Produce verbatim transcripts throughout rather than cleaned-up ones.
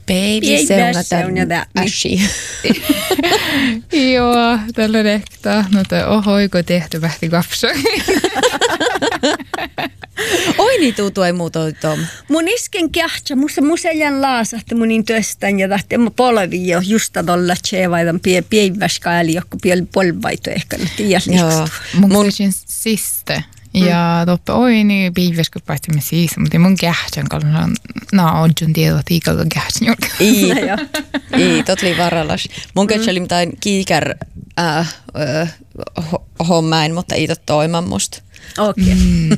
Baby seunata ashi. Joo, tällä rektaa. No toi ohoiko tehty vähti kapsa. Oi niin tuu tuo muuta Tom. Mun isken kähtsä, musta museljan laasahti munin työstän ja tahti emma polvi jo justa tolla tsevaidan pie pieiväskaali joku piel polvaito ehkä nyt tiiäs liikastua. Mun sen siste. Ja toppe oi niin piiväskö päästi me siis, mutta mun kähtsän kallan naa odjun tiedot iikalla kähtsän julka. Ii, ii, tot oli varallas. Mun kähtsä oli mitään kiikär äh, äh, hommain, mutta ei tot toiman musta. Okei. Okay. Mm.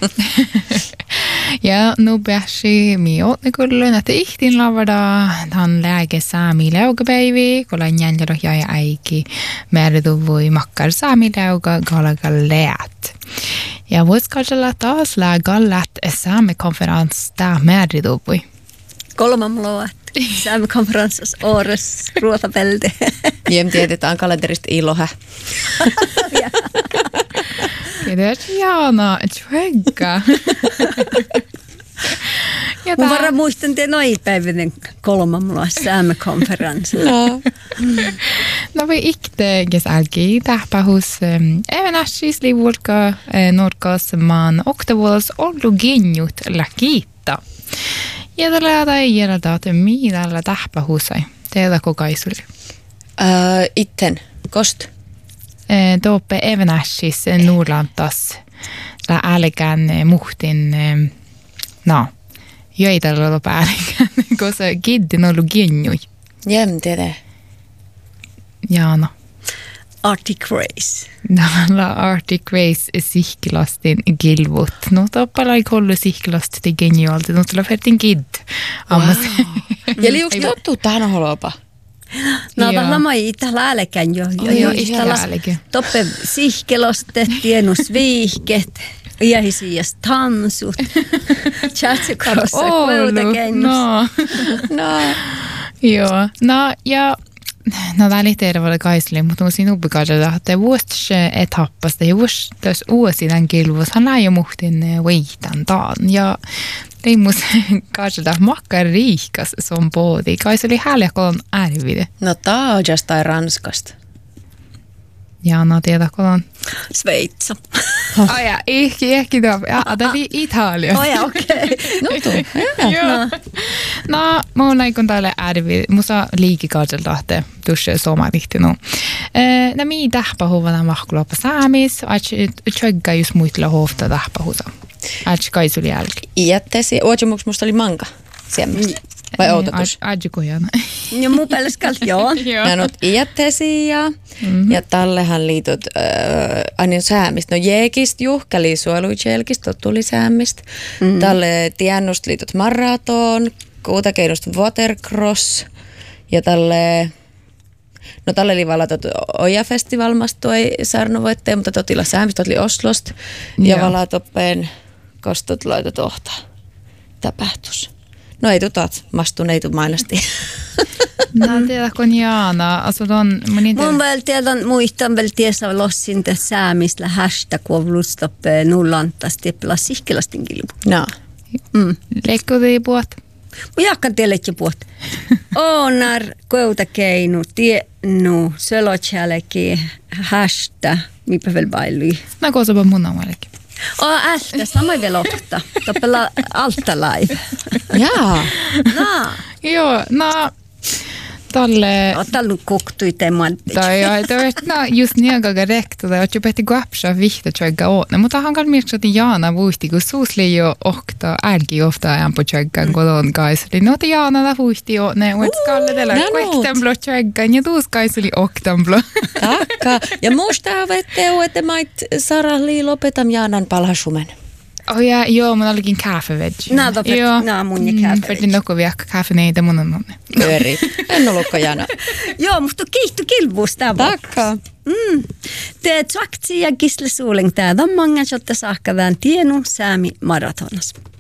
Ja nu pääsi mi åtne kullen att ihtin lavada han läge saami läugapäivi, kun lain jäljellä ja äiki määrätu voi makkar saami läuga galaga läät. Ja vuosikalla taas lägallat saami konferens tää määrätu voi. Kolman loat. Saami konferenssas årets ruotapelde. Jem tiedetään kalenterista ilohä. Kiitos Jaana, tjögga. Mä varmaan muistan te noipäivinen kolmammulla säämökonferenssilla. No. No vi ikte kesälki tähpähus även assis livulka norkas man oktavuolas ollu genjut läkiitta. Ja tällä tai järjellä että miidällä tähpähusai. Teillä kokaisulle. Uh, itten. Kost? Toppe även assis Nordlantas la älkän muhtin no. Joita olla päällikään, koska kiddin on ollut genjui. Jem, tiedä. Jaana. Arctic Race. Näillä Arctic Race sihkilastin gilvut. No toppala ei kollu sihkilasti te genjualti. No tulla fertin kidd. Wow. Ja liuks tottuu tähän holopa? No tällä mä ei tällä älkään jo. Joo, tällä älkään. Toppe sihkelostet, tienus viihket. Iähisiäs tansut. Chatsikorossa kuitenkin. No. No. Joo. No ja no tää liitteellä voi kaisli, mutta on siinä uppikaisella, että vuostas etappasta ja vuostas uusinen kilvus, hän läi jo muhtin veitan taan. Ja leimus kaisella makkar riikas som poodi. Kaiseli häljä kolon ärvide. No tää on jostain Ranskasta. Ja no tiedä kolon. Sveitsa. Oh ja, ehkä, ehkä tuo. Ja, tämä oli Italia. Oh ja, okei. Okay. No tuu. Joo. No, mun aikon täällä ärvi. Musta liikikaudella tahte tuossa somarihti nu. Nä mii tähpähuvana mahkuloppa saamis. Aitsi tjögga just muitla hoofta tähpähusa. Aitsi kaisuli jälki. Iättäsi. Ootjamuks musta oli manka? Siemmästä. Vai outotus? Aitsi kujana. Ja mun pelskal, joo. Ja nyt iättäsi ja, mm-hmm. ja tallehan liitut äh, aina säämistä. No jeekist juhkali suojelujelkist, tuli säämistä. Mm-hmm. Talle tiennust liitut maraton, kuutakeinust watercross ja talle... No tällä oli valatot Oja-festival mastui saarnovoitteen, mutta totilla säämistä oli Oslost. Ja yeah. valatoppeen kostot laitot ohtaa. Tapahtus. No ei tutat, mastun ei tu mainasti. No tiedä kun Jaana, asut on... Mun vielä tiedän, muistan vielä tiesä lossin te säämisellä hashtag kuovlustoppe nullantasti pela sihkelastin kilpu. No. Mm. Leikkudi puot? Mun jakkan tiellekin puot. Onar koutakeinu, tiennu, sölotjälki, hashtag, mipä vielä bailui. No koosapa mun amallekin. Oh, ältä, sama vielä ottaa. Toppela alta live. Jaa. No. Joo, no... Talle... Otallu koktui temantti. Tai joo, no just niagaga rekta, tai ootju pehti guapsa vihta tjögga ootne. Mutta hankal mielestäni Jaana vuisti, kun suusli jo okta älki ofta ajan på tjöggan kodon kaisuli. No ti Jaana la vuisti ootne, uet skalle tällä kuehtenblo tjöggan ja tuus kaisuli oktanblo. Takka. Ja musta avette, että mait Sara Li lopetam Jaanan palhasumen. Oh ja, joo, mun olikin kaffeveggi. Nää topet, nää mun ja kaffeveggi. Färtin nokko viakka kaffeneita mun on onne. Pyöri. En ollutko Jaana. Joo, musta kiihtu kilvuus tää. Takka. Mm. Te trakti ja kisle suuling tää. Tämän mangan, jotta saakka vähän tienu säämi maratonas.